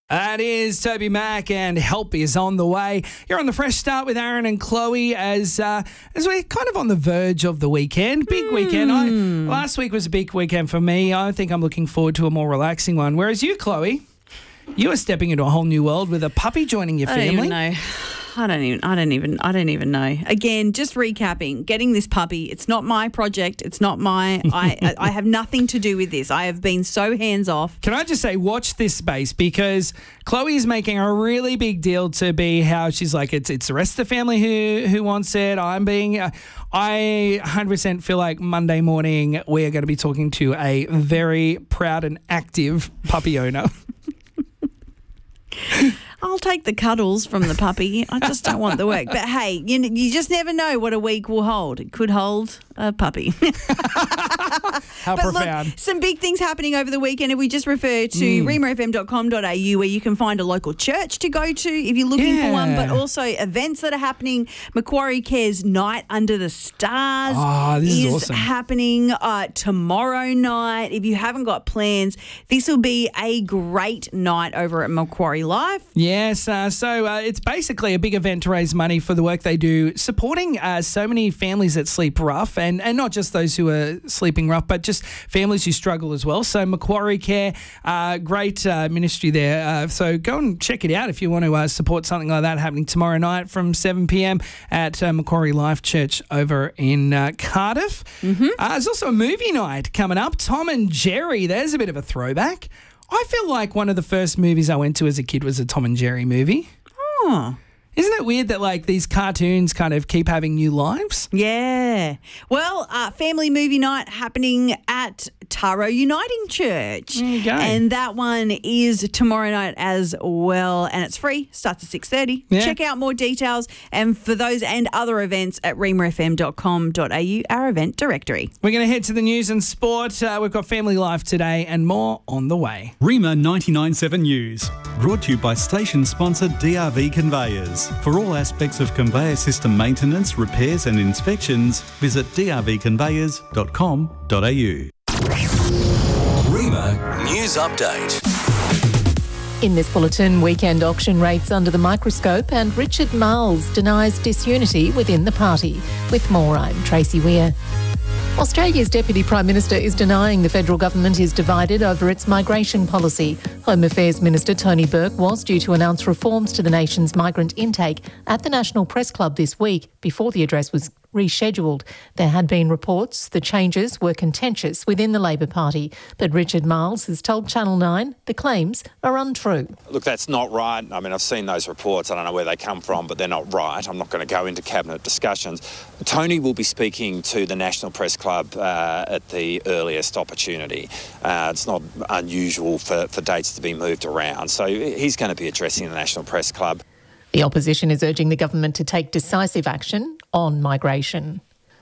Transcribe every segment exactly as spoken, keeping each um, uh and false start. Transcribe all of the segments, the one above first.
That is Toby Mac, and help is on the way. You're on the Fresh Start with Aaron and Chloe as uh, as we're kind of on the verge of the weekend. Big mm. weekend. I, last week was a big weekend for me. I think I'm looking forward to a more relaxing one. Whereas you, Chloe, you are stepping into a whole new world with a puppy joining your family. I don't even know. I don't even, I don't even, I don't even know. Again, just recapping, getting this puppy, it's not my project. It's not my, I, I have nothing to do with this. I have been so hands off. Can I just say, watch this space, because Chloe is making a really big deal to be how she's like, it's it's the rest of the family who, who wants it. I'm being, uh, I one hundred percent feel like Monday morning we are going to be talking to a very proud and active puppy owner. I'll take the cuddles from the puppy. I just don't want the work. But hey, you you just never know what a week will hold. It could hold a puppy. How but profound. Look, some big things happening over the weekend. If we just refer to mm. remo f m dot com dot a u, where you can find a local church to go to if you're looking yeah. for one, but also events that are happening. Macquarie Cares Night Under the Stars oh, this is, is awesome. happening uh, tomorrow night. If you haven't got plans, this will be a great night over at Macquarie Life. Yes, uh, so uh, it's basically a big event to raise money for the work they do, supporting uh, so many families that sleep rough, and, and not just those who are sleeping rough, but just families who struggle as well. So Macquarie Care, uh, great uh, ministry there. Uh, so go and check it out if you want to uh, support something like that happening tomorrow night from seven p m at uh, Macquarie Life Church over in uh, Cardiff. Mm-hmm. Uh, there's also a movie night coming up, Tom and Jerry. There's a bit of a throwback. I feel like one of the first movies I went to as a kid was a Tom and Jerry movie. Oh. Isn't it weird that, like, these cartoons kind of keep having new lives? Yeah. Well, uh, family movie night happening at Taro Uniting Church. There you go. And that one is tomorrow night as well. And it's free. Starts at six thirty. Yeah. Check out more details. And for those and other events at remo f m dot com dot a u, our event directory. We're going to head to the news and sport. Uh, we've got Family Life today and more on the way. Rema ninety-nine point seven News. Brought to you by station sponsor D R V Conveyors. For all aspects of conveyor system maintenance, repairs and inspections, visit d r v conveyors dot com dot a u. Rema News Update. In this bulletin, weekend auction rates under the microscope, and Richard Marles denies disunity within the party. With more, I'm Tracy Weir. Australia's Deputy Prime Minister is denying the federal government is divided over its migration policy. Home Affairs Minister Tony Burke was due to announce reforms to the nation's migrant intake at the National Press Club this week before the address was rescheduled. There had been reports the changes were contentious within the Labor Party, but Richard Marles has told Channel nine the claims are untrue. Look, that's not right. I mean, I've seen those reports. I don't know where they come from, but they're not right. I'm not going to go into cabinet discussions. Tony will be speaking to the National Press Club uh, at the earliest opportunity. Uh, it's not unusual for, for dates to be moved around. So he's going to be addressing the National Press Club. The opposition is urging the government to take decisive action on migration.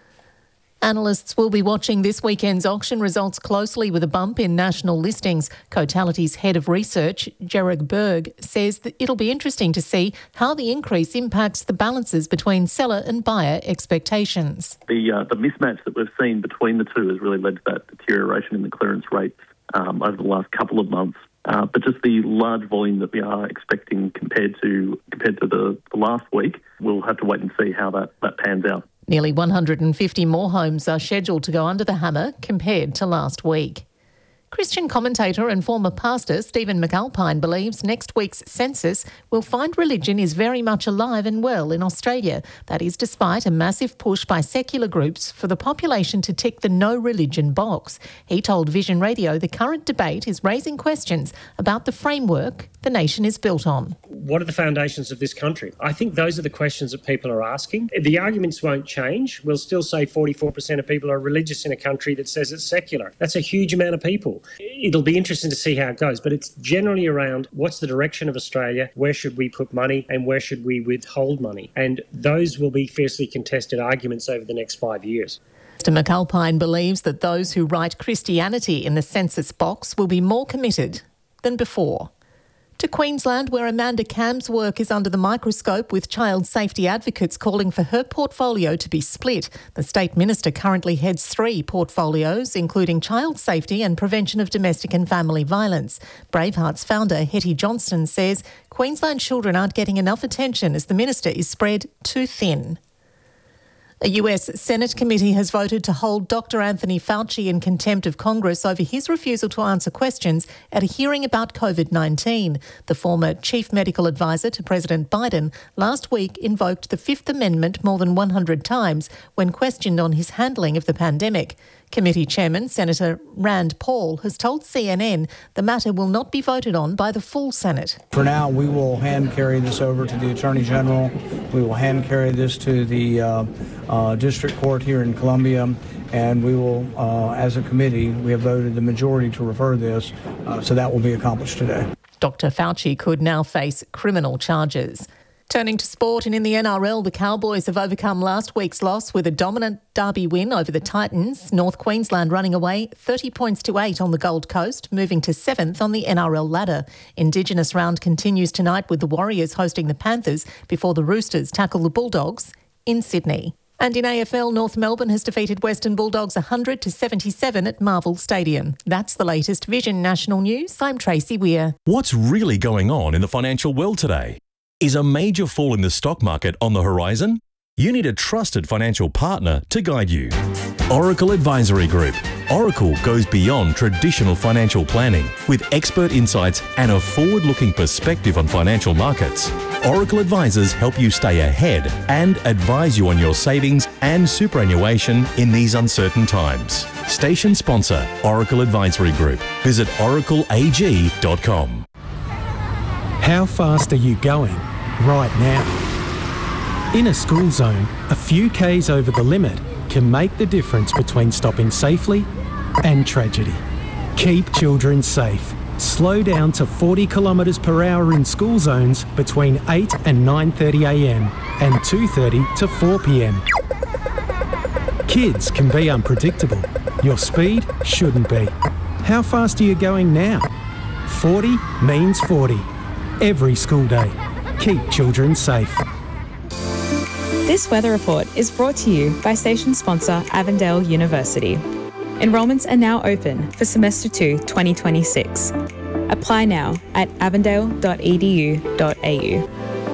Analysts will be watching this weekend's auction results closely with a bump in national listings. Cotality's head of research, Gerard Berg, says that it'll be interesting to see how the increase impacts the balances between seller and buyer expectations. The uh, the mismatch that we've seen between the two has really led to that deterioration in the clearance rates um, over the last couple of months. Uh, but just the large volume that we are expecting compared to compared to the, the last week, we'll have to wait and see how that, that pans out. Nearly one hundred fifty more homes are scheduled to go under the hammer compared to last week. Christian commentator and former pastor Stephen McAlpine believes next week's census will find religion is very much alive and well in Australia. That is despite a massive push by secular groups for the population to tick the no religion box. He told Vision Radio the current debate is raising questions about the framework the nation is built on. What are the foundations of this country? I think those are the questions that people are asking. The arguments won't change. We'll still say forty-four percent of people are religious in a country that says it's secular. That's a huge amount of people. It'll be interesting to see how it goes, but it's generally around what's the direction of Australia, where should we put money and where should we withhold money? And those will be fiercely contested arguments over the next five years. Mister McAlpine believes that those who write Christianity in the census box will be more committed than before. To Queensland, where Amanda Camp's work is under the microscope, with child safety advocates calling for her portfolio to be split. The State Minister currently heads three portfolios, including child safety and prevention of domestic and family violence. Braveheart's founder, Hetty Johnston, says Queensland children aren't getting enough attention as the minister is spread too thin. A U S Senate committee has voted to hold Doctor Anthony Fauci in contempt of Congress over his refusal to answer questions at a hearing about COVID nineteen. The former chief medical advisor to President Biden last week invoked the Fifth Amendment more than one hundred times when questioned on his handling of the pandemic. Committee Chairman Senator Rand Paul has told C N N the matter will not be voted on by the full Senate. For now, we will hand carry this over to the Attorney General. We will hand carry this to the uh, uh, District Court here in Columbia, and we will, uh, as a committee, we have voted the majority to refer this, uh, so that will be accomplished today. Doctor Fauci could now face criminal charges. Turning to sport, and in the N R L, the Cowboys have overcome last week's loss with a dominant derby win over the Titans. North Queensland running away thirty points to eight on the Gold Coast, moving to seventh on the N R L ladder. Indigenous round continues tonight with the Warriors hosting the Panthers before the Roosters tackle the Bulldogs in Sydney. And in A F L, North Melbourne has defeated Western Bulldogs one hundred to seventy-seven at Marvel Stadium. That's the latest Vision National News. I'm Tracy Weir. What's really going on in the financial world today? Is a major fall in the stock market on the horizon? You need a trusted financial partner to guide you. Oracle Advisory Group. Oracle goes beyond traditional financial planning with expert insights and a forward-looking perspective on financial markets. Oracle advisors help you stay ahead and advise you on your savings and superannuation in these uncertain times. Station sponsor, Oracle Advisory Group. Visit oracle a g dot com. How fast are you going right now? In a school zone, a few Ks over the limit can make the difference between stopping safely and tragedy. Keep children safe. Slow down to forty kilometres per hour in school zones between eight and nine thirty a m and two thirty to four p m. Kids can be unpredictable. Your speed shouldn't be. How fast are you going now? forty means forty. Every school day. Keep children safe. This weather report is brought to you by station sponsor Avondale University. Enrolments are now open for semester two twenty twenty-six. Apply now at avondale dot e d u dot a u.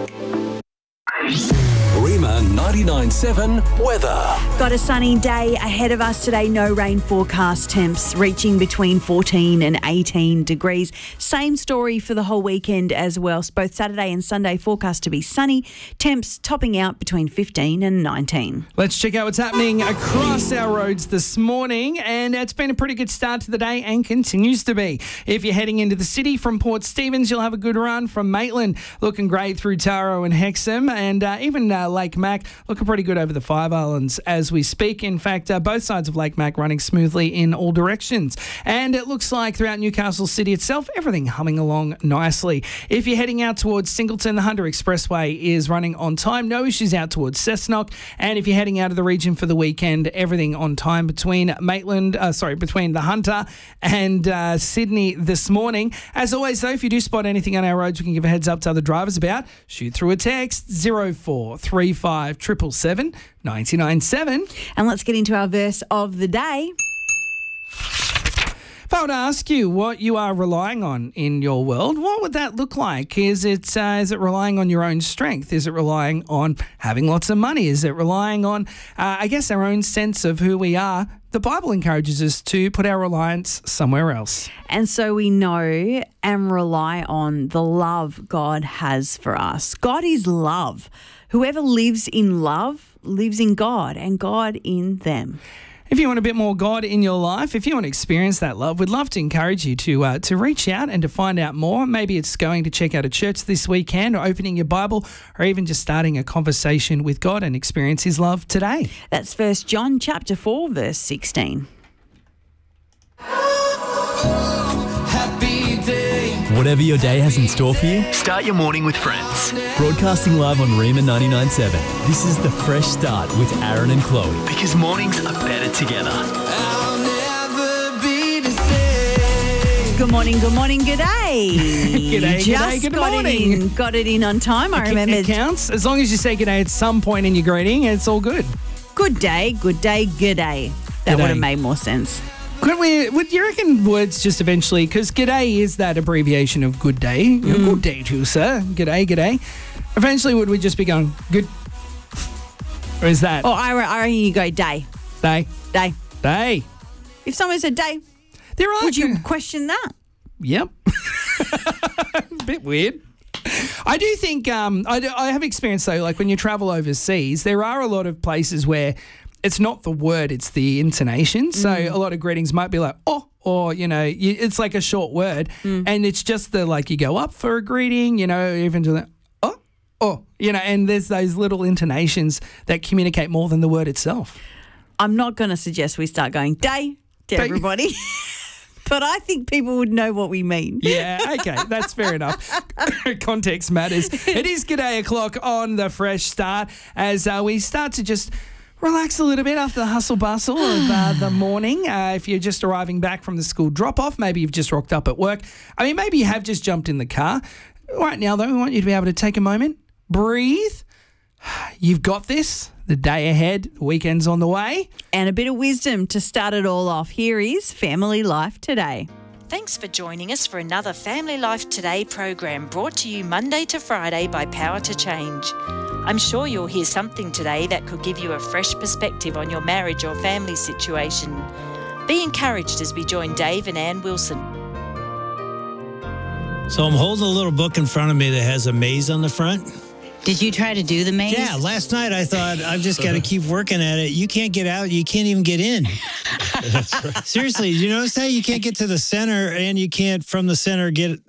Rima ninety-nine point seven weather. Got a sunny day ahead of us today. No rain forecast. Temps reaching between fourteen and eighteen degrees. Same story for the whole weekend as well. Both Saturday and Sunday forecast to be sunny. Temps topping out between fifteen and nineteen. Let's check out what's happening across our roads this morning. And it's been a pretty good start to the day and continues to be. If you're heading into the city from Port Stephens, you'll have a good run from Maitland. Looking great through Taro and Hexham. And uh, even uh, Lake Mac looking pretty good over the Five Islands as we speak. In fact, uh, both sides of Lake Mac running smoothly in all directions. And it looks like throughout Newcastle City itself, everything humming along nicely. If you're heading out towards Singleton, the Hunter Expressway is running on time. No issues out towards Cessnock. And if you're heading out of the region for the weekend, everything on time between Maitland, uh, sorry, between the Hunter and uh, Sydney this morning. As always, though, if you do spot anything on our roads we can give a heads up to other drivers about, shoot through a text zero four three five seven seven seven nine nine seven. And let's get into our verse of the day. If I were to ask you what you are relying on in your world, what would that look like? Is it uh, is it relying on your own strength? Is it relying on having lots of money? Is it relying on, uh, I guess, our own sense of who we are? The Bible encourages us to put our reliance somewhere else. And so we know and rely on the love God has for us. God is love. Whoever lives in love lives in God and God in them. If you want a bit more God in your life, if you want to experience that love, we'd love to encourage you to uh, to reach out and to find out more. Maybe it's going to check out a church this weekend, or opening your Bible, or even just starting a conversation with God and experience His love today. That's First John chapter four, verse sixteen. Whatever your day has in store for you, start your morning with Friends. Broadcasting live on Rima ninety-nine point seven. This is the fresh start with Aaron and Chloe, because mornings are better together. Good morning, good morning, good day. G'day, Just g'day, good got morning. It in, got it in on time. I It- remember. It counts. As long as you say good day at some point in your greeting, it's all good. Good day, good day, good day. That G'day. would have made more sense. Could we, would you reckon words just eventually, because g'day is that abbreviation of good day. Mm. Good day to you, sir. G'day, g'day. Eventually, would we just be going, good? Or is that Or I, re- I reckon you go day, day? day. Day. If someone said day, There are. would you question that? Yep. Bit weird. I do think um, I, do- I have experience though, like when you travel overseas, there are a lot of places where it's not the word, it's the intonation. So Mm. a lot of greetings might be like, oh, or, you know, you, it's like a short word. Mm. And it's just the, like, you go up for a greeting, you know, even to the, oh, oh, you know, and there's those little intonations that communicate more than the word itself. I'm not going to suggest we start going day to Day. everybody, but I think people would know what we mean. Yeah, okay, that's fair enough. Context matters. It is G'day o'clock on the Fresh Start as uh, we start to just relax a little bit after the hustle bustle of uh, the morning. Uh, if you're just arriving back from the school drop-off, maybe you've just rocked up at work. I mean, maybe you have just jumped in the car. Right now, though, we want you to be able to take a moment, breathe. You've got this. The day ahead, the weekend's on the way. And a bit of wisdom to start it all off. Here is Family Life Today. Thanks for joining us for another Family Life Today program brought to you Monday to Friday by Power to Change. I'm sure you'll hear something today that could give you a fresh perspective on your marriage or family situation. Be encouraged as we join Dave and Ann Wilson. So I'm holding a little book in front of me that has a maze on the front. Did you try to do the maze? Yeah, last night I thought I've just got to keep working at it. You can't get out. You can't even get in. That's right. Seriously, you notice that? You can't get to the center and you can't from the center get...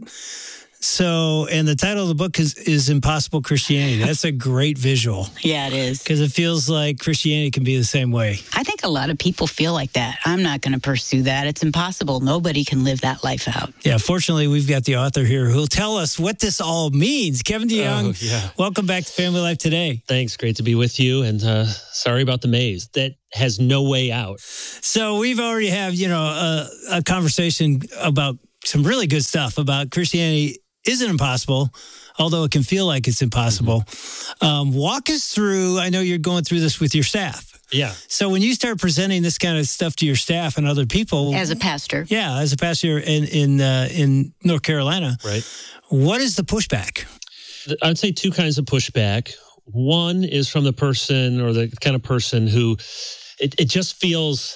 So, and the title of the book is, is Impossible Christianity. That's a great visual. Yeah, it is. Because it feels like Christianity can be the same way. I think a lot of people feel like that. I'm not going to pursue that. It's impossible. Nobody can live that life out. Yeah, fortunately, we've got the author here who'll tell us what this all means. Kevin DeYoung, Oh, yeah. welcome back to Family Life Today. Thanks. Great to be with you. And uh, sorry about the maze. That has no way out. So we've already have, you know, a, a conversation about some really good stuff about Christianity isn't impossible, although it can feel like it's impossible. Mm-hmm. Um, walk us through, I know you're going through this with your staff. Yeah. So when you start presenting this kind of stuff to your staff and other people. As a pastor. Yeah, as a pastor in in uh, in North Carolina. Right. What is the pushback? I'd say two kinds of pushback. One is from the person or the kind of person who it, it just feels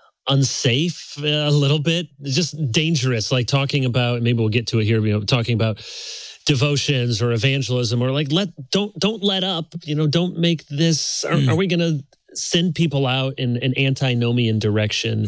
unsafe a little bit, just dangerous, like talking about, maybe we'll get to it here, you know, talking about devotions or evangelism or like, let, don't, don't let up, you know, don't make this, are, mm. are we going to send people out in an antinomian direction?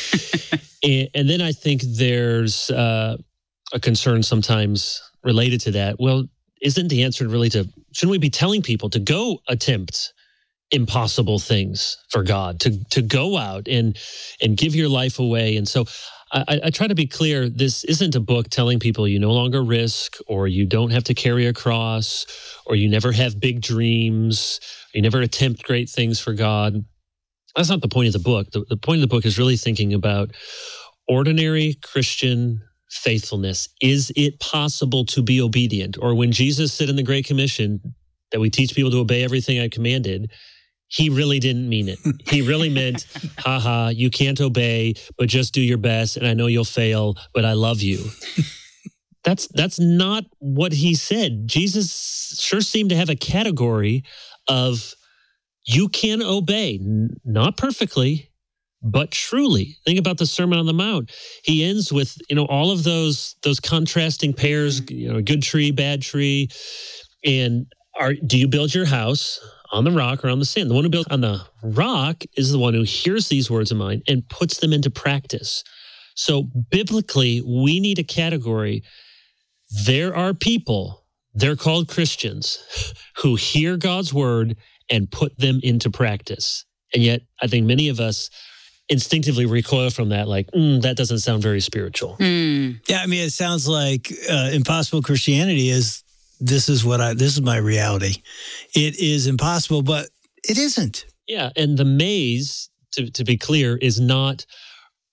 and, and then I think there's uh, a concern sometimes related to that. Well, isn't the answer really to, shouldn't we be telling people to go attempt impossible things for God, to to go out and and give your life away? And so I, I try to be clear, this isn't a book telling people you no longer risk, or you don't have to carry a cross, or you never have big dreams, or you never attempt great things for God. That's not the point of the book. The, the point of the book is really thinking about ordinary Christian faithfulness. Is it possible to be obedient? Or when Jesus said in the Great Commission that we teach people to obey everything I commanded, he really didn't mean it. He really meant, haha, you can't obey, but just do your best. And I know you'll fail, but I love you. That's that's not what he said. Jesus sure seemed to have a category of you can obey, n- not perfectly, but truly. Think about the Sermon on the Mount. He ends with, you know, all of those those contrasting pairs, you know, good tree, bad tree. And are do you build your house on the rock or on the sand? The one who builds on the rock is the one who hears these words of mine and puts them into practice. So biblically, we need a category. There are people, they're called Christians, who hear God's word and put them into practice. And yet, I think many of us instinctively recoil from that, like, mm, that doesn't sound very spiritual. Mm. Yeah, I mean, it sounds like uh, impossible Christianity is, this is what I, this is my reality. It is impossible, but it isn't. Yeah, and the maze, to, to be clear, is not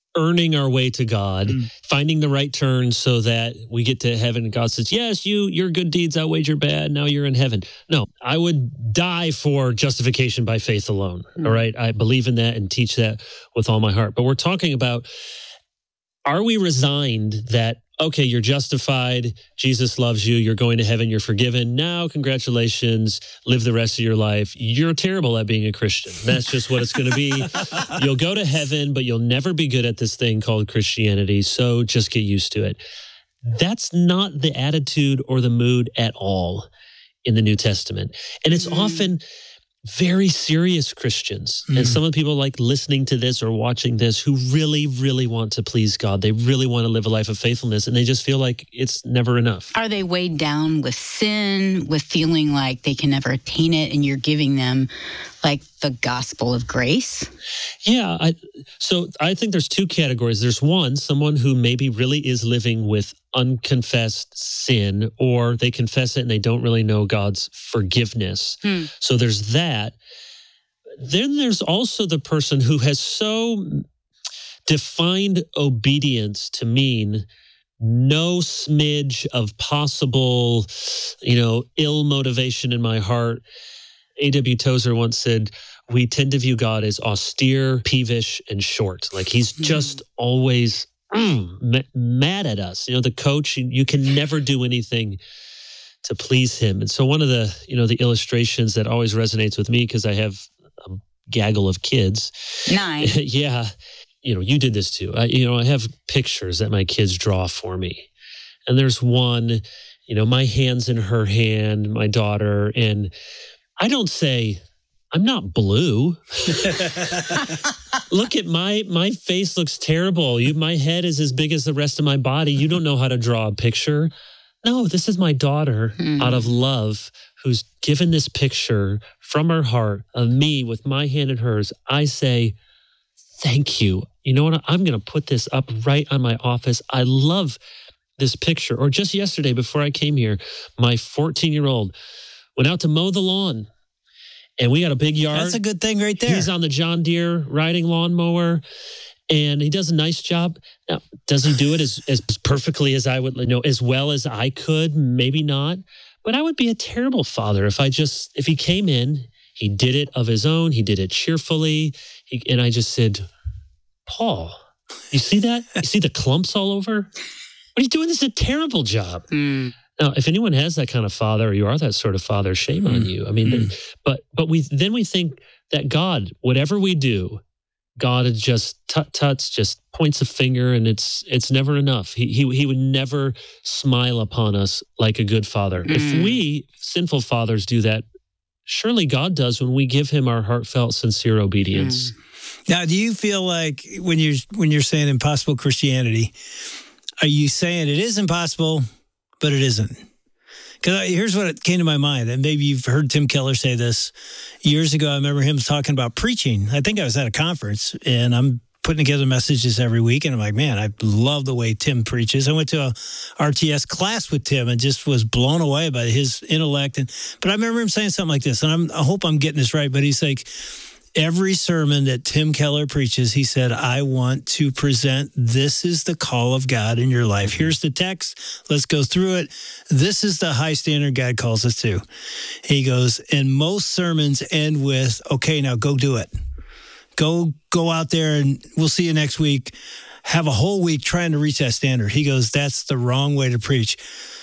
earning our way to God, mm. finding the right turn so that we get to heaven and God says, yes, you, your good deeds outweighed your bad. Now you're in heaven. No, I would die for justification by faith alone. Mm. All right. I believe in that and teach that with all my heart. But we're talking about, are we resigned that, okay, you're justified, Jesus loves you, you're going to heaven, you're forgiven. Now, congratulations, live the rest of your life. You're terrible at being a Christian. That's just what it's going to be. You'll go to heaven, but you'll never be good at this thing called Christianity, so just get used to it. That's not the attitude or the mood at all in the New Testament. And it's mm. often very serious Christians. Mm. And some of the people like listening to this or watching this who really, really want to please God. They really want to live a life of faithfulness, and they just feel like it's never enough. Are they weighed down with sin, with feeling like they can never attain it, and you're giving them like the gospel of grace? Yeah. I, so I think there's two categories. There's one, someone who maybe really is living with unconfessed sin, or they confess it and they don't really know God's forgiveness. Hmm. So there's that. Then there's also the person who has so defined obedience to mean no smidge of possible, you know, ill motivation in my heart. A W Tozer once said, we tend to view God as austere, peevish, and short. Like he's just always mm, mad at us. You know, the coach, you, you can never do anything to please him. And so one of the, you know, the illustrations that always resonates with me, because I have a gaggle of kids. Nine. Yeah. You know, you did this too. I, you know, I have pictures that my kids draw for me. And there's one, you know, my hand's in her hand, my daughter, and I don't say, I'm not blue. Look at my my face looks terrible. You, my head is as big as the rest of my body. You don't know how to draw a picture. No, this is my daughter mm. out of love who's given this picture from her heart of me with my hand in hers. I say, thank you. You know what? I'm going to put this up right on my office. I love this picture. Or just yesterday before I came here, my fourteen-year-old went out to mow the lawn, and we got a big yard. That's a good thing right there. He's on the John Deere riding lawnmower, and he does a nice job. Now, does he do it as, as perfectly as I would, you know, as well as I could? Maybe not. But I would be a terrible father if I just, if he came in, he did it of his own, he did it cheerfully, he, and I just said, Paul, you see that? You see the clumps all over? What are you doing? This is a terrible job. Mm. Now, if anyone has that kind of father, or you are that sort of father, shame mm. on you. I mean, mm. but but we then we think that God, whatever we do, God is just tut tuts, just points a finger, and it's it's never enough. He he he would never smile upon us like a good father. Mm. If we sinful fathers do that, surely God does when we give Him our heartfelt, sincere obedience. Mm. Now, do you feel like when you're when you're saying impossible Christianity, are you saying it is impossible, but it isn't? Because here's what came to my mind, and maybe you've heard Tim Keller say this. Years ago, I remember him talking about preaching. I think I was at a conference, and I'm putting together messages every week, and I'm like, man, I love the way Tim preaches. I went to a R T S class with Tim and just was blown away by his intellect. And But I remember him saying something like this, and I'm, I hope I'm getting this right, but he's like, every sermon that Tim Keller preaches, he said, I want to present, this is the call of God in your life. Here's the text. Let's go through it. This is the high standard God calls us to. He goes, and most sermons end with, okay, now go do it. Go, go out there and we'll see you next week. Have a whole week trying to reach that standard. He goes, that's the wrong way to preach.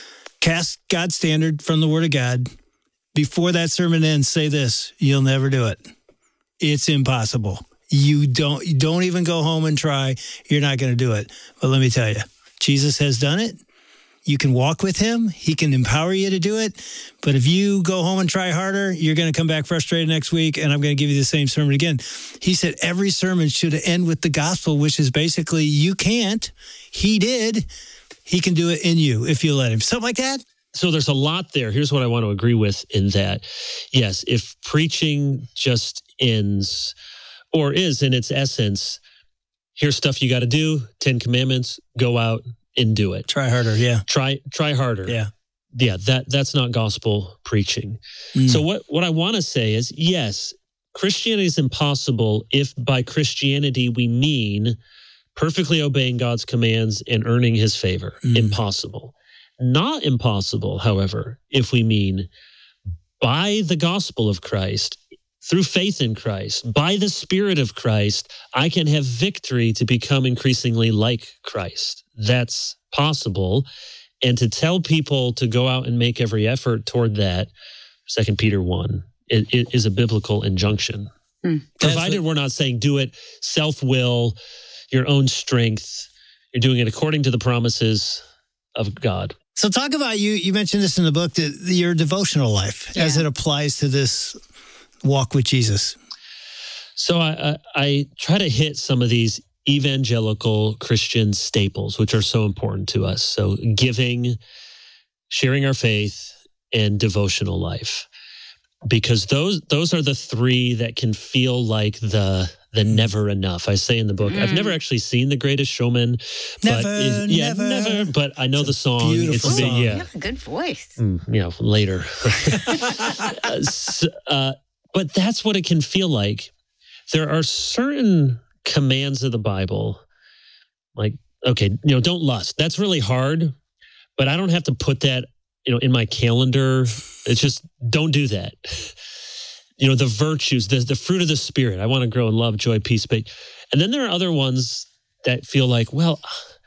Cast God's standard from the Word of God. Before that sermon ends, say this, you'll never do it. It's impossible. You don't you don't even go home and try. You're not going to do it. But let me tell you, Jesus has done it. You can walk with him. He can empower you to do it. But if you go home and try harder, you're going to come back frustrated next week, and I'm going to give you the same sermon again. He said every sermon should end with the gospel, which is basically you can't. He did. He can do it in you if you let him. Something like that. So there's a lot there. Here's what I want to agree with in that. Yes, if preaching just ends or is in its essence, here's stuff you got to do, Ten Commandments, go out and do it. Try harder, yeah. Try try harder. Yeah. Yeah, that that's not gospel preaching. Mm. So what, what I want to say is, yes, Christianity is impossible if by Christianity we mean perfectly obeying God's commands and earning his favor. Mm. Impossible. Not impossible, however, if we mean by the gospel of Christ, through faith in Christ, by the Spirit of Christ, I can have victory to become increasingly like Christ. That's possible. And to tell people to go out and make every effort toward that, Second Peter one, it, it is a biblical injunction. Hmm. Provided we're not saying do it self-will, your own strength. You're doing it according to the promises of God. So talk about, you You mentioned this in the book, that your devotional life yeah. as it applies to this walk with Jesus. So I, I, I try to hit some of these evangelical Christian staples, which are so important to us. So giving, sharing our faith, and devotional life. Because those those are the three that can feel like the the never enough. I say in the book, mm. I've never actually seen The Greatest Showman. Never, but it, yeah, never. never. But I know it's the song. Beautiful it's song. Big, yeah. You have a good voice. Mm, you know, later. uh, so, uh, but that's what it can feel like. There are certain commands of the Bible, like, okay, you know, don't lust. That's really hard, but I don't have to put that, you know, in my calendar. It's just, don't do that. You know, the virtues, the, the fruit of the Spirit. I want to grow in love, joy, peace. But, and then there are other ones that feel like, well,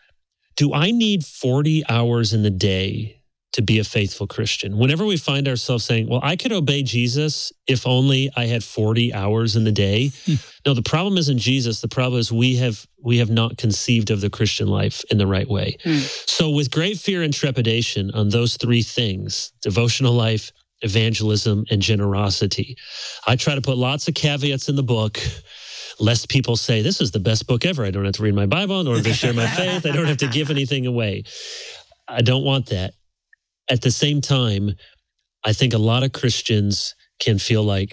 do I need forty hours in the day to be a faithful Christian? Whenever we find ourselves saying, well, I could obey Jesus if only I had forty hours in the day. Hmm. No, the problem isn't Jesus. The problem is we have we have not conceived of the Christian life in the right way. Hmm. So with great fear and trepidation on those three things, devotional life, evangelism, and generosity, I try to put lots of caveats in the book, lest people say, this is the best book ever. I don't have to read my Bible. I don't have to share my faith. I don't have to give anything away. I don't want that. At the same time, I think a lot of Christians can feel like,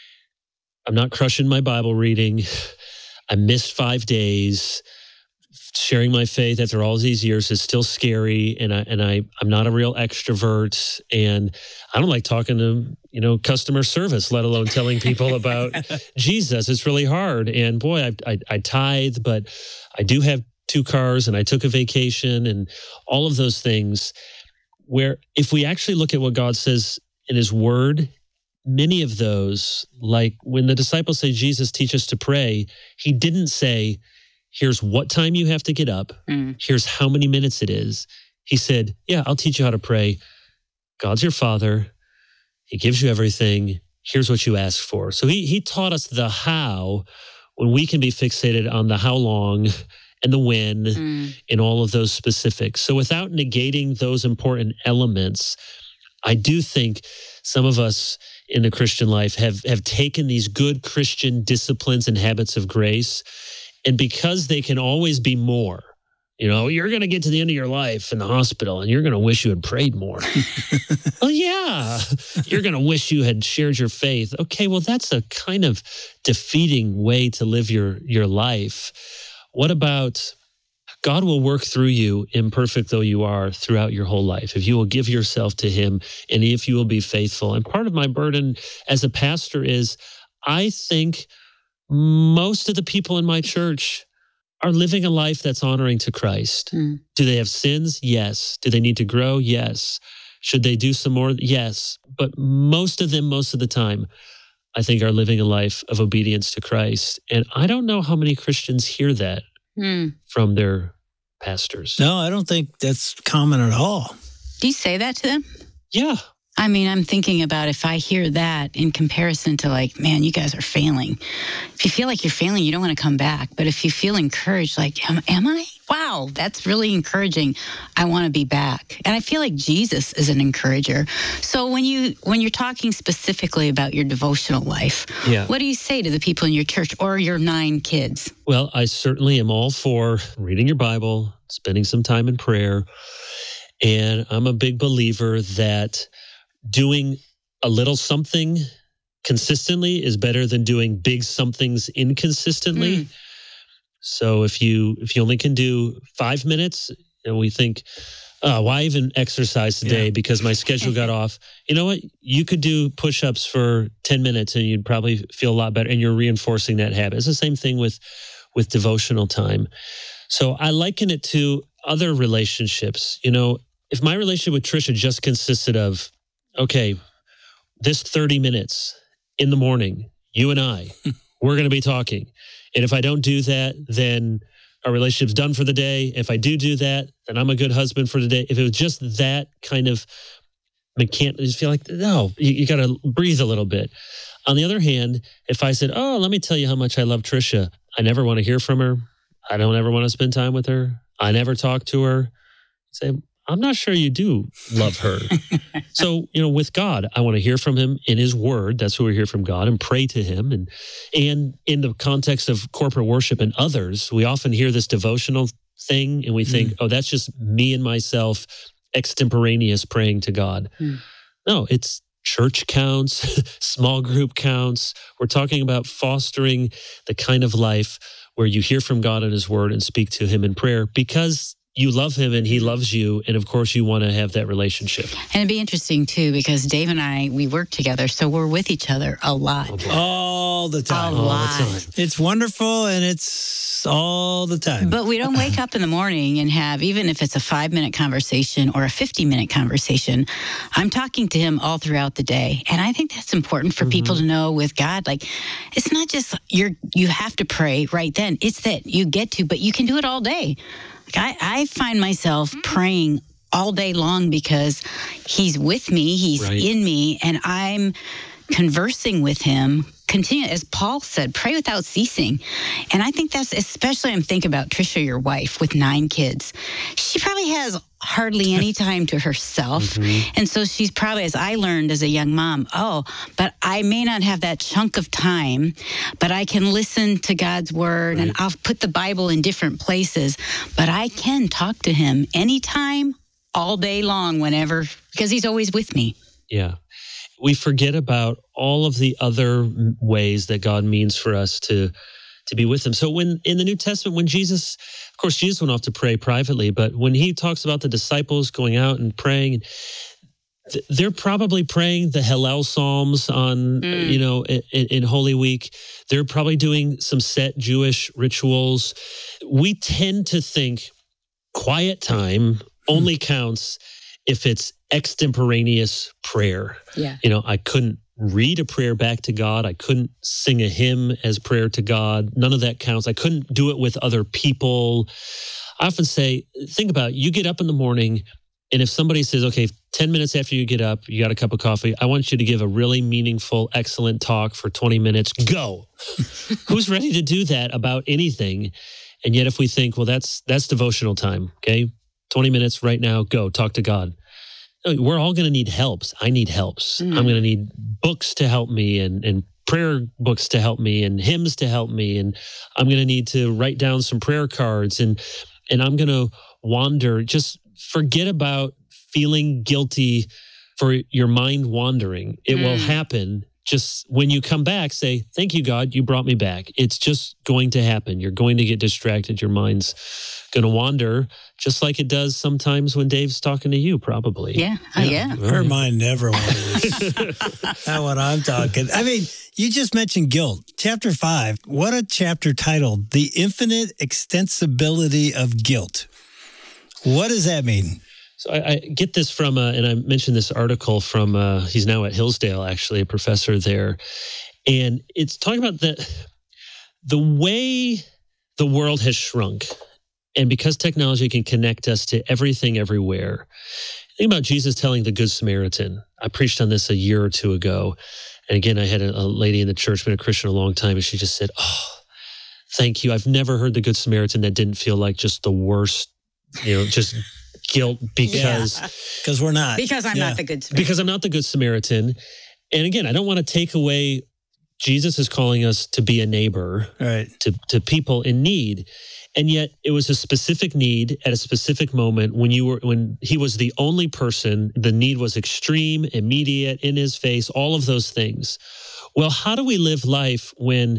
I'm not crushing my Bible reading. I missed five days. Sharing my faith after all these years is still scary, and I and I I'm not a real extrovert, and I don't like talking to, you know, customer service, let alone telling people about Jesus. It's really hard. And boy, I, I I tithe, but I do have two cars, and I took a vacation, and all of those things. Where if we actually look at what God says in his word, many of those, like when the disciples say, Jesus, teach us to pray, he didn't say, here's what time you have to get up. Mm. Here's how many minutes it is. He said, yeah, I'll teach you how to pray. God's your Father. He gives you everything. Here's what you ask for. So he he taught us the how, when we can be fixated on the how long and the when, mm. and all of those specifics. So without negating those important elements, I do think some of us in the Christian life have, have taken these good Christian disciplines and habits of grace, and because they can always be more, you know, you're going to get to the end of your life in the hospital and you're going to wish you had prayed more. Well, yeah, you're going to wish you had shared your faith. Okay, well, that's a kind of defeating way to live your, your life. What about God will work through you, imperfect though you are, throughout your whole life, if you will give yourself to him and if you will be faithful. And part of my burden as a pastor is I think most of the people in my church are living a life that's honoring to Christ. Mm. Do they have sins? Yes. Do they need to grow? Yes. Should they do some more? Yes. But most of them, most of the time, I think are living a life of obedience to Christ. And I don't know how many Christians hear that mm. from their pastors. No, I don't think that's common at all. Do you say that to them? Yeah. I mean, I'm thinking about if I hear that in comparison to like, man, you guys are failing. If you feel like you're failing, you don't want to come back. But if you feel encouraged, like, am, am I? Wow, that's really encouraging. I want to be back. And I feel like Jesus is an encourager. So when, you, when you're talking specifically about your devotional life, yeah. what do you say to the people in your church or your nine kids? Well, I certainly am all for reading your Bible, spending some time in prayer. And I'm a big believer that doing a little something consistently is better than doing big somethings inconsistently. Mm. So if you if you only can do five minutes, and we think, oh, why even exercise today? Yeah. Because my schedule got off. You know what? You could do push-ups for ten minutes and you'd probably feel a lot better, and you're reinforcing that habit. It's the same thing with with devotional time. So I liken it to other relationships. You know, if my relationship with Trisha just consisted of, okay, this thirty minutes in the morning, you and I, we're going to be talking. And if I don't do that, then our relationship's done for the day. If I do do that, then I'm a good husband for the day. If it was just that kind of mechanic, I just feel like, no, you, you got to breathe a little bit. On the other hand, if I said, oh, let me tell you how much I love Trisha, I never want to hear from her. I don't ever want to spend time with her. I never talk to her. Say, I'm not sure you do love her. So, you know, with God, I want to hear from him in his word. That's who we hear from God, and pray to him. And, and in the context of corporate worship and others, we often hear this devotional thing and we think, mm. oh, that's just me and myself extemporaneous praying to God. Mm. No, it's church counts, small group counts. We're talking about fostering the kind of life where you hear from God in his word and speak to him in prayer because you love him and he loves you. And of course, you want to have that relationship. And it'd be interesting, too, because Dave and I, we work together. So we're with each other a lot. All the time. A all lot. The time. It's wonderful and it's all the time. But we don't wake up in the morning and have, even if it's a five minute conversation or a fifty minute conversation, I'm talking to him all throughout the day. And I think that's important for mm-hmm. people to know with God. Like, it's not just you're, you have to pray right then. It's that you get to, but you can do it all day. I, I find myself praying all day long because he's with me, he's right. in me, and I'm conversing with him. Continue, as Paul said, pray without ceasing. And I think that's, especially I'm thinking about Trisha, your wife, with nine kids. She probably has hardly any time to herself. Mm-hmm. And so she's probably, as I learned as a young mom, oh, but I may not have that chunk of time, but I can listen to God's word right. and I'll put the Bible in different places, but I can talk to him anytime, all day long, whenever, because he's always with me. Yeah. We forget about all of the other ways that God means for us to to be with him. So when in the New Testament, when Jesus, of course, Jesus went off to pray privately, but when he talks about the disciples going out and praying, they're probably praying the Hallel Psalms on, mm. you know, in, in Holy Week. They're probably doing some set Jewish rituals. We tend to think quiet time only mm. counts if it's extemporaneous prayer. Yeah. You know, I couldn't read a prayer back to God. I couldn't sing a hymn as prayer to God. None of that counts. I couldn't do it with other people. I often say, think about it. You get up in the morning, and if somebody says, okay, ten minutes after you get up, you got a cup of coffee, I want you to give a really meaningful, excellent talk for twenty minutes. Go. Who's ready to do that about anything? And yet if we think, well, that's that's devotional time, okay? twenty minutes right now, go, talk to God. We're all going to need helps. I need helps. Mm. I'm going to need books to help me and, and prayer books to help me and hymns to help me. And I'm going to need to write down some prayer cards and, and I'm going to wander. Just forget about feeling guilty for your mind wandering. It mm. will happen. Just when you come back, say, thank you, God, you brought me back. It's just going to happen. You're going to get distracted. Your mind's going to wander, just like it does sometimes when Dave's talking to you, probably. Yeah, uh, yeah. yeah. Her mind never wanders. That's what I'm talking. I mean, you just mentioned guilt. Chapter five, what a chapter titled, The Infinite Extensibility of Guilt. What does that mean? So I, I get this from, uh, and I mentioned this article from, uh, he's now at Hillsdale, actually, a professor there. And it's talking about the, the way the world has shrunk. And because technology can connect us to everything everywhere. Think about Jesus telling the Good Samaritan. I preached on this a year or two ago. And again, I had a, a lady in the church, been a Christian a long time, and she just said, oh, thank you. I've never heard the Good Samaritan that didn't feel like just the worst, you know, just guilt because because yeah. we're not because I'm yeah. not the good Samaritan. because I'm not the good Samaritan. And again, I don't want to take away. Jesus is calling us to be a neighbor, right, to to people in need, and yet it was a specific need at a specific moment when you were when he was the only person. The need was extreme, immediate, in his face, all of those things. Well, how do we live life when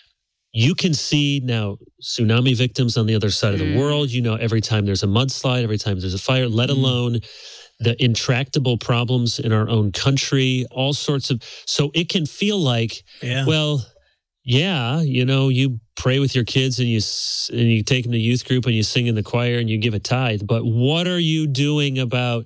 you can see now tsunami victims on the other side of the mm. world? You know, every time there's a mudslide, every time there's a fire, let mm. alone the intractable problems in our own country, all sorts of, so it can feel like, yeah. well, yeah, you know, you pray with your kids and you and you take them to youth group and you sing in the choir and you give a tithe. But what are you doing about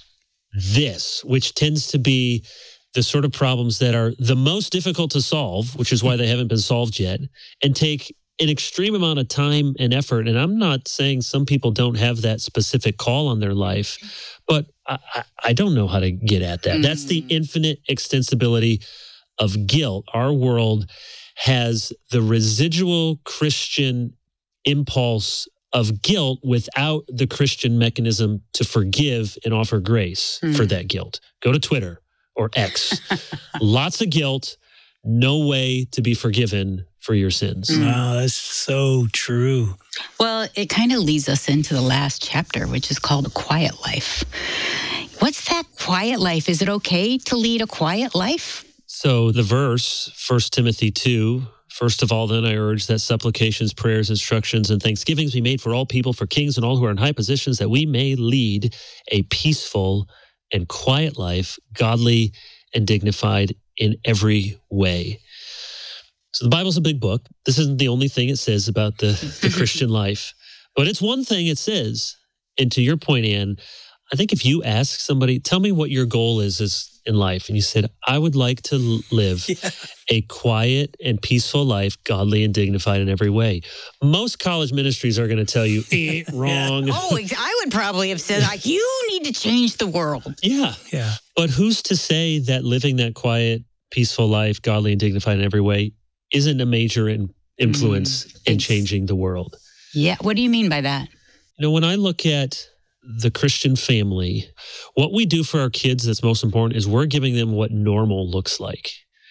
this, which tends to be the sort of problems that are the most difficult to solve, which is why they haven't been solved yet, and take an extreme amount of time and effort. And I'm not saying some people don't have that specific call on their life, but I, I, I don't know how to get at that. Mm. That's the infinite extensibility of guilt. Our world has the residual Christian impulse of guilt without the Christian mechanism to forgive and offer grace mm. for that guilt. Go to Twitter or X. Lots of guilt, no way to be forgiven for your sins. Mm. Wow, that's so true. Well, it kind of leads us into the last chapter, which is called A Quiet Life. What's that quiet life? Is it okay to lead a quiet life? So the verse, First Timothy two, first of all, then I urge that supplications, prayers, instructions, and thanksgivings be made for all people, for kings and all who are in high positions, that we may lead a peaceful and quiet life, godly and dignified in every way. So the Bible's a big book. This isn't the only thing it says about the, the Christian life, but it's one thing it says. And to your point, Ann, I think if you ask somebody, tell me what your goal is, is in life, and you said, I would like to live yeah. a quiet and peaceful life, godly and dignified in every way. Most college ministries are going to tell you, eh, wrong. Oh, I would probably have said, like, you need to change the world. Yeah. Yeah. But who's to say that living that quiet, peaceful life, godly and dignified in every way, isn't a major in, influence mm, in changing the world? Yeah. What do you mean by that? You know, when I look at the Christian family, what we do for our kids that's most important is we're giving them what normal looks like.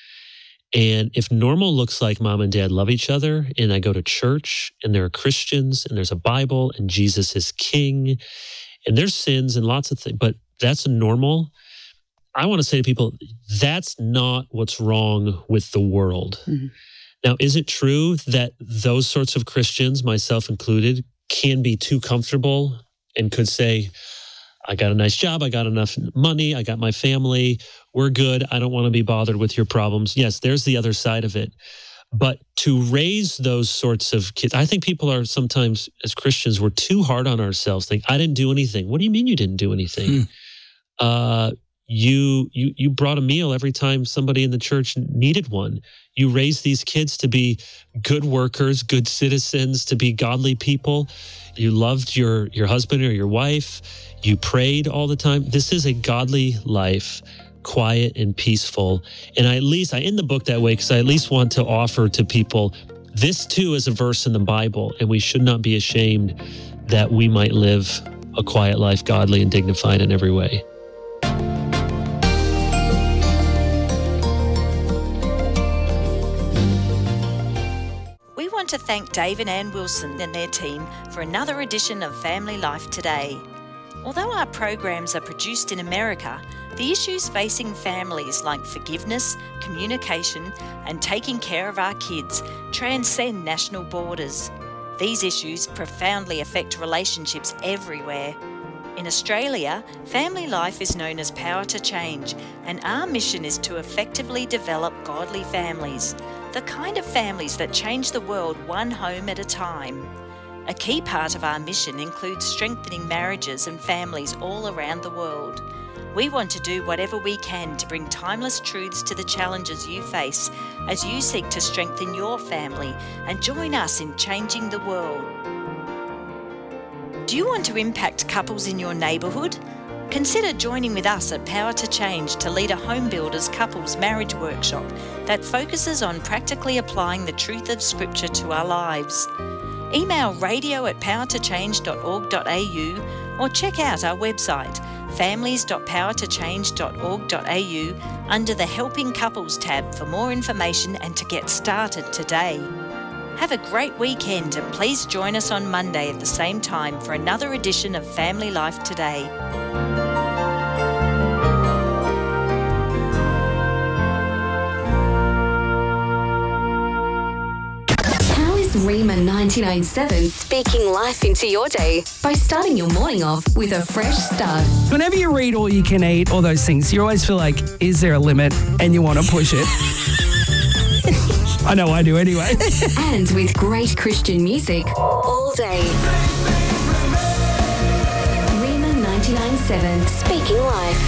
And if normal looks like mom and dad love each other, and I go to church, and there are Christians, and there's a Bible, and Jesus is king, and there's sins and lots of things, but that's normal. I want to say to people, that's not what's wrong with the world. Mm-hmm. Now, is it true that those sorts of Christians, myself included, can be too comfortable and could say, I got a nice job, I got enough money, I got my family, we're good, I don't want to be bothered with your problems. Yes, there's the other side of it. But to raise those sorts of kids, I think people are sometimes, as Christians, we're too hard on ourselves. Think, I didn't do anything. What do you mean you didn't do anything? Hmm. Uh, you, you, you brought a meal every time somebody in the church needed one. You raised these kids to be good workers, good citizens, to be godly people. You loved your, your husband or your wife. You prayed all the time. This is a godly life, quiet and peaceful. And I at least, I end the book that way because I at least want to offer to people, this too is a verse in the Bible, and we should not be ashamed that we might live a quiet life, godly and dignified in every way. We want to thank Dave and Ann Wilson and their team for another edition of Family Life Today. Although our programs are produced in America, the issues facing families like forgiveness, communication, and taking care of our kids transcend national borders. These issues profoundly affect relationships everywhere. In Australia, Family Life is known as Power to Change, and our mission is to effectively develop godly families, the kind of families that change the world one home at a time. A key part of our mission includes strengthening marriages and families all around the world. We want to do whatever we can to bring timeless truths to the challenges you face as you seek to strengthen your family and join us in changing the world. Do you want to impact couples in your neighbourhood? Consider joining with us at Power to Change to lead a Home Builders Couples Marriage Workshop that focuses on practically applying the truth of Scripture to our lives. Email radio at power to change dot org dot a u or check out our website families dot power to change dot org dot a u under the Helping Couples tab for more information and to get started today. Have a great weekend and please join us on Monday at the same time for another edition of Family Life Today. Rima ninety-nine point seven speaking life into your day by starting your morning off with a fresh start. Whenever you read All You Can Eat, all those things, you always feel like, is there a limit? And you want to push it. I know I do anyway. And with great Christian music all day. Rima ninety-nine point seven, Speaking Life.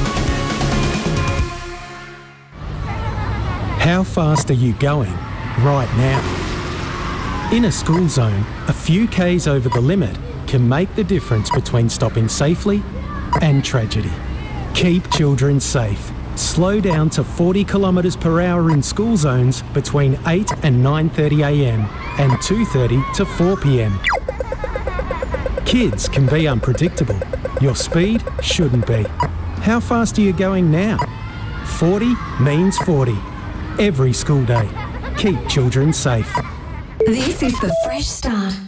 How fast are you going right now? In a school zone, a few Ks over the limit can make the difference between stopping safely and tragedy. Keep children safe. Slow down to forty kilometres per hour in school zones between eight and nine thirty a m and two thirty to four p m. Kids can be unpredictable. Your speed shouldn't be. How fast are you going now? forty means forty. Every school day. Keep children safe. This is the Fresh Start.